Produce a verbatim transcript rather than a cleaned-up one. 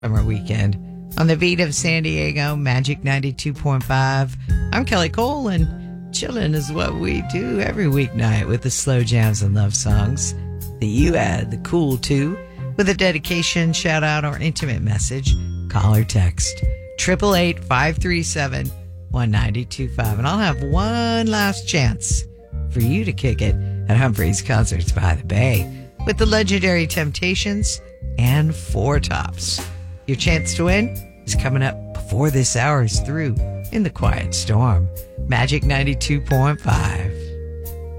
Summer weekend on the beat of San Diego, Magic ninety-two point five. I'm Kelly Cole, and chillin' is what we do every weeknight with the slow jams and love songs that you add the cool to with a dedication, shout out, or intimate message. Call or text triple eight five three seven one nine two five, and I'll have one last chance for you to kick it at Humphreys Concerts by the Bay with the legendary Temptations and Four Tops. Your chance to win is coming up before this hour is through in the Quiet Storm. Magic ninety-two point five.